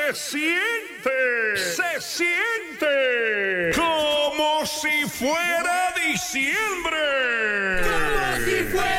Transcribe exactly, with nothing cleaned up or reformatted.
se siente, se siente como si fuera diciembre. Como si fuera